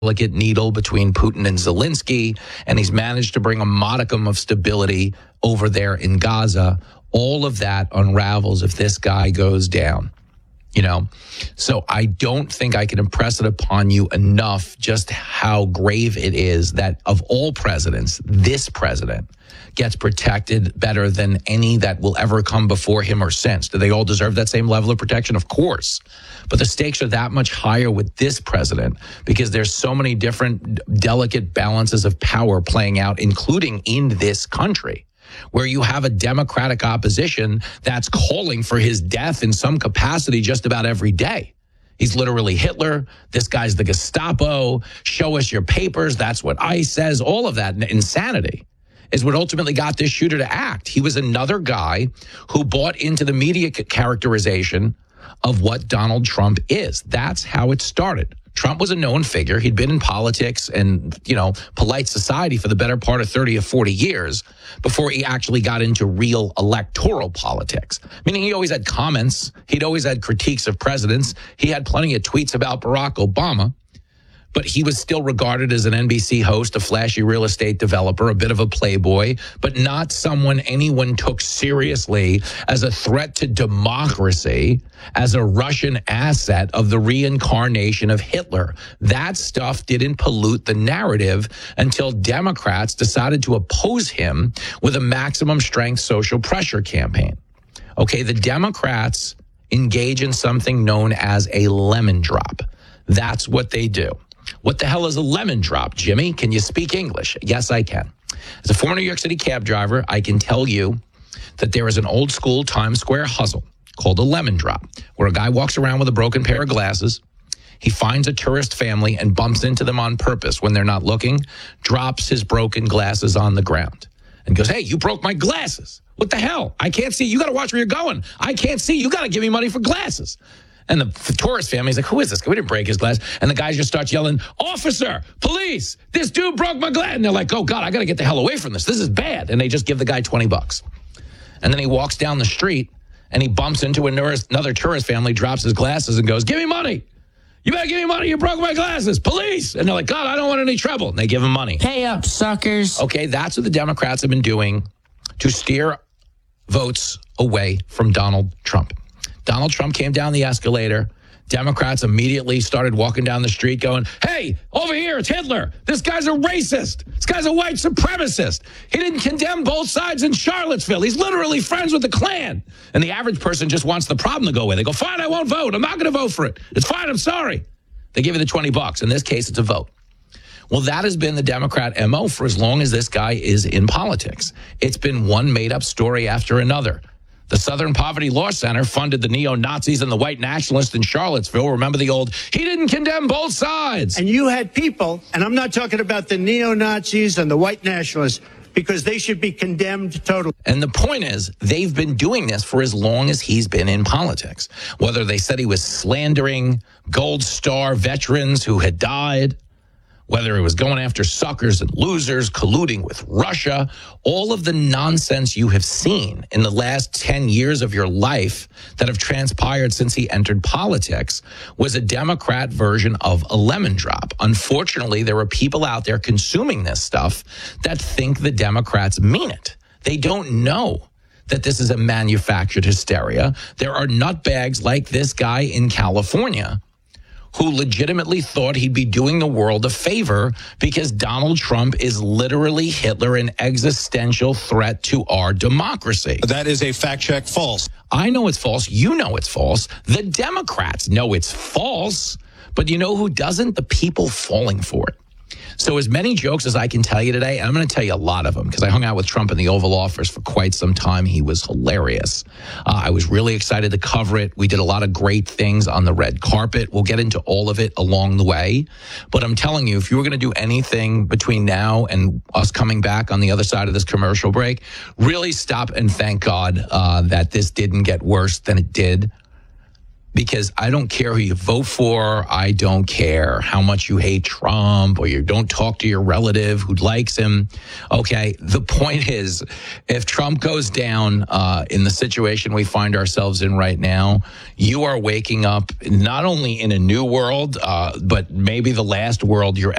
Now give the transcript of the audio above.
delicate needle between Putin and Zelensky, and he's managed to bring a modicum of stability over there in Gaza. All of that unravels if this guy goes down. So I don't think I can impress it upon you enough just how grave it is that of all presidents, this president gets protected better than any that will ever come before him or since. Do they all deserve that same level of protection? Of course. But the stakes are that much higher with this president because there's so many different delicate balances of power playing out, including in this country, where you have a Democratic opposition that's calling for his death in some capacity just about every day. He's literally Hitler. This guy's the Gestapo. Show us your papers. That's what ICE says. All of that insanity is what ultimately got this shooter to act. He was another guy who bought into the media characterization of what Donald Trump is. That's how it started. Trump was a known figure. He'd been in politics and, polite society for the better part of 30 or 40 years before he actually got into real electoral politics. Meaning he always had comments. He'd always had critiques of presidents. He had plenty of tweets about Barack Obama. But he was still regarded as an NBC host, a flashy real estate developer, a bit of a playboy, but not someone anyone took seriously as a threat to democracy, as a Russian asset of the reincarnation of Hitler. That stuff didn't pollute the narrative until Democrats decided to oppose him with a maximum strength social pressure campaign. Okay, the Democrats engage in something known as a lemon drop. That's what they do. What the hell is a lemon drop, Jimmy? Can you speak English? Yes, I can. As a former New York City cab driver, I can tell you that there is an old school Times Square hustle called a lemon drop, where a guy walks around with a broken pair of glasses. He finds a tourist family and bumps into them on purpose when they're not looking, drops his broken glasses on the ground and goes, "Hey, you broke my glasses. What the hell? I can't see. You got to watch where you're going. I can't see. You got to give me money for glasses." And the tourist family's like, "Who is this? We didn't break his glass." And the guy just starts yelling, "Officer, police, this dude broke my glass." And they're like, "Oh, God, I got to get the hell away from this. This is bad." And they just give the guy $20. And then he walks down the street and he bumps into another tourist family, drops his glasses and goes, "Give me money. You better give me money. You broke my glasses. Police." And they're like, "God, I don't want any trouble." And they give him money. Pay up, suckers. Okay, that's what the Democrats have been doing to steer votes away from Donald Trump. Donald Trump came down the escalator. Democrats immediately started walking down the street going, "Hey, over here, it's Hitler. This guy's a racist. This guy's a white supremacist. He didn't condemn both sides in Charlottesville. He's literally friends with the Klan." And the average person just wants the problem to go away. They go, "Fine, I won't vote. I'm not going to vote for it. It's fine. I'm sorry." They give you the $20. In this case, it's a vote. Well, that has been the Democrat MO for as long as this guy is in politics. It's been one made-up story after another. The Southern Poverty Law Center funded the neo-Nazis and the white nationalists in Charlottesville. Remember the old, "He didn't condemn both sides." And you had people, and I'm not talking about the neo-Nazis and the white nationalists, because they should be condemned totally. And the point is, they've been doing this for as long as he's been in politics. Whether they said he was slandering Gold Star veterans who had died, whether it was going after suckers and losers, colluding with Russia, all of the nonsense you have seen in the last 10 years of your life that have transpired since he entered politics was a Democrat version of a lemon drop. Unfortunately, there are people out there consuming this stuff that think the Democrats mean it. They don't know that this is a manufactured hysteria. There are nutbags like this guy in California who legitimately thought he'd be doing the world a favor because Donald Trump is literally Hitler, an existential threat to our democracy. That is a fact check false. I know it's false. You know it's false. The Democrats know it's false. But you know who doesn't? The people falling for it. So as many jokes as I can tell you today, and I'm going to tell you a lot of them because I hung out with Trump in the Oval Office for quite some time. He was hilarious. I was really excited to cover it. We did a lot of great things on the red carpet. We'll get into all of it along the way. But I'm telling you, if you were going to do anything between now and us coming back on the other side of this commercial break, really stop and thank God that this didn't get worse than it did. Because I don't care who you vote for. I don't care how much you hate Trump or you don't talk to your relative who likes him. Okay, the point is, if Trump goes down in the situation we find ourselves in right now, you are waking up not only in a new world, but maybe the last world you're